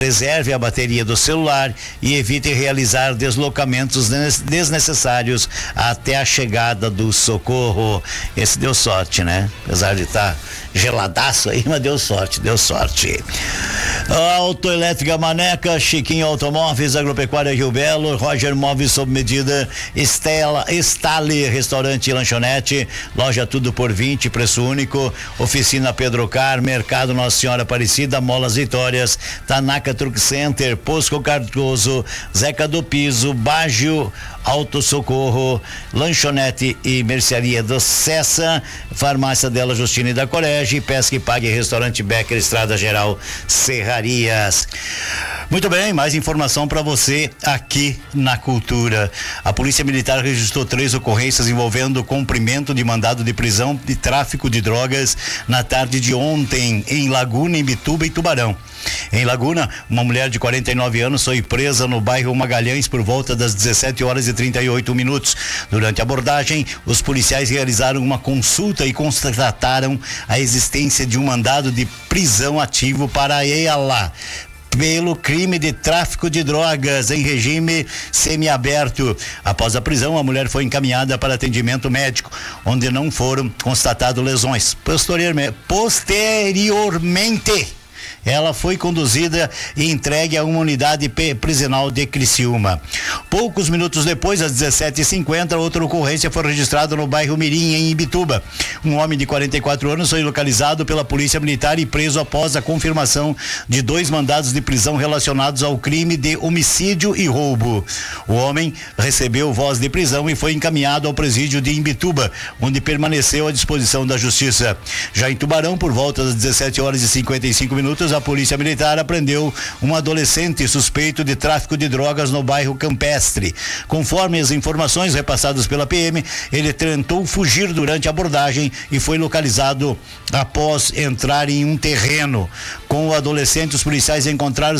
Reserve a bateria do celular e evite realizar deslocamentos desnecessários até a chegada do socorro. Esse deu sorte, né? Apesar de estar geladaço aí, mas deu sorte. Autoelétrica Maneca, Chiquinho Automóveis, Agropecuária Rio Belo, Roger Móveis sob medida, Estale Restaurante e Lanchonete, loja tudo por 20, preço único, oficina Pedro Car, Mercado Nossa Senhora Aparecida, Molas Vitórias, Tanaka Truck Center, Posco Cardoso, Zeca do Piso, Baggio Auto Socorro, Lanchonete e Mercearia do Cessa, Farmácia Della Justina e da Corege, Pesca e Pague, Restaurante Becker, Estrada Geral Serrarias. Muito bem, mais informação para você aqui na Cultura. A Polícia Militar registrou 3 ocorrências envolvendo cumprimento de mandado de prisão de tráfico de drogas na tarde de ontem em Laguna, Imbituba e Tubarão. Em Laguna, uma mulher de 49 anos foi presa no bairro Magalhães por volta das 17h38. Durante a abordagem, os policiais realizaram uma consulta e constataram a existência de um mandado de prisão ativo para ela pelo crime de tráfico de drogas em regime semiaberto. Após a prisão, a mulher foi encaminhada para atendimento médico, onde não foram constatadas lesões. Posteriormente, ela foi conduzida e entregue a uma unidade prisional de Criciúma. Poucos minutos depois, às 17h50, outra ocorrência foi registrada no bairro Mirim, em Imbituba. Um homem de 44 anos foi localizado pela Polícia Militar e preso após a confirmação de 2 mandados de prisão relacionados ao crime de homicídio e roubo. O homem recebeu voz de prisão e foi encaminhado ao presídio de Imbituba, onde permaneceu à disposição da Justiça. Já em Tubarão, por volta das 17h55, a Polícia Militar apreendeu um adolescente suspeito de tráfico de drogas no bairro Campestre. Conforme as informações repassadas pela PM, ele tentou fugir durante a abordagem e foi localizado após entrar em um terreno. Com o adolescente, os policiais encontraram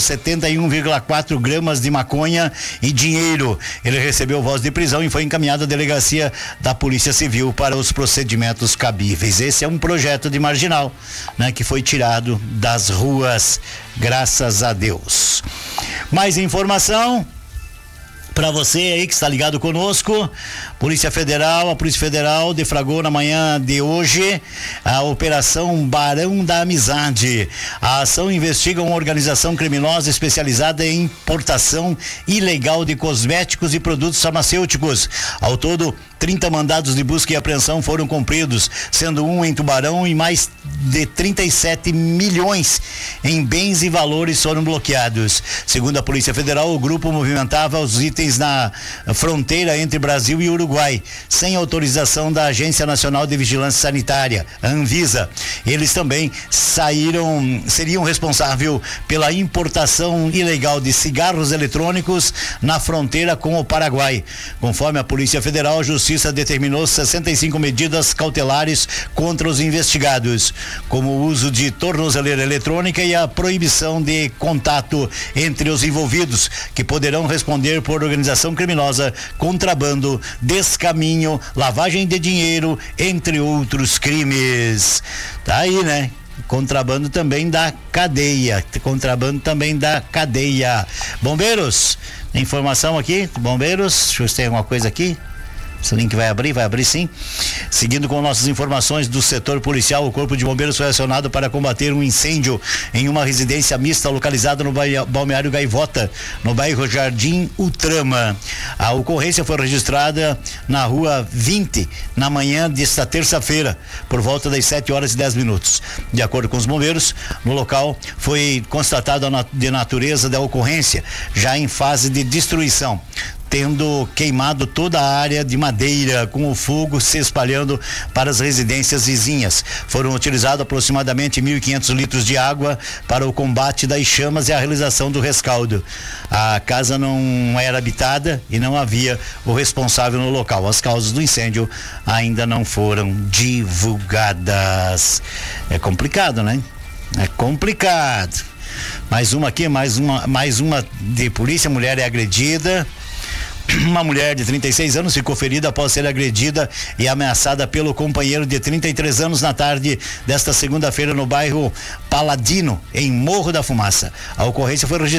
71,4 gramas de maconha e dinheiro. Ele recebeu voz de prisão e foi encaminhado à delegacia da Polícia Civil para os procedimentos cabíveis. Esse é um projeto de marginal, né, que foi tirado das ruas, graças a Deus. Mais informação para você aí que está ligado conosco. A Polícia Federal deflagrou na manhã de hoje a Operação Barão da Amizade. A ação investiga uma organização criminosa especializada em importação ilegal de cosméticos e produtos farmacêuticos. Ao todo, 30 mandados de busca e apreensão foram cumpridos, sendo um em Tubarão, e mais de 37 milhões em bens e valores foram bloqueados. Segundo a Polícia Federal, o grupo movimentava os itens na fronteira entre Brasil e Uruguai, sem autorização da Agência Nacional de Vigilância Sanitária, a Anvisa. Eles também seriam responsáveis pela importação ilegal de cigarros eletrônicos na fronteira com o Paraguai. Conforme a Polícia Federal, a Justiça determinou 65 medidas cautelares contra os investigados, como o uso de tornozeleira eletrônica e a proibição de contato entre os envolvidos, que poderão responder por organização criminosa, contrabando, descaminho, lavagem de dinheiro, entre outros crimes. Tá aí, né? Contrabando também da cadeia. Bombeiros, informação aqui, bombeiros, deixa eu ver se tem alguma coisa aqui. Esse link vai abrir sim. Seguindo com nossas informações do setor policial, o Corpo de Bombeiros foi acionado para combater um incêndio em uma residência mista localizada no Balneário Gaivota, no bairro Jardim Ultrama. A ocorrência foi registrada na rua 20, na manhã desta terça-feira, por volta das 7h10. De acordo com os bombeiros, no local foi constatada a natureza da ocorrência, já em fase de destruição, tendo queimado toda a área de madeira, com o fogo se espalhando para as residências vizinhas. Foram utilizados aproximadamente 1.500 litros de água para o combate das chamas e a realização do rescaldo. A casa não era habitada e não havia o responsável no local. As causas do incêndio ainda não foram divulgadas. É complicado, né? É complicado. Mais uma aqui, mais uma de polícia. Mulher é agredida. Uma mulher de 36 anos ficou ferida após ser agredida e ameaçada pelo companheiro de 33 anos na tarde desta segunda-feira no bairro Paladino, em Morro da Fumaça. A ocorrência foi registrada